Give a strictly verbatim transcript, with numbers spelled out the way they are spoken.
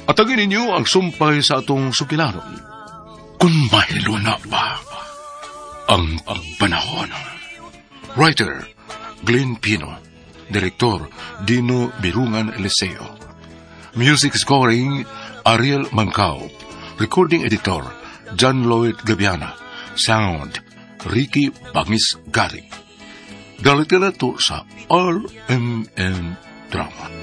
Atagin ninyo ang sumpay sa atong sukilanon. Kung mahilo na ba ang panahon. Writer, Glenn Pino. Direktor, Dino Birungan Eliseo. Music scoring, Ariel Mancao. Recording editor, John Lloyd Gabiana. Sound, Ricky Bangis Gari. Dalit ka na to sa R M N Drama.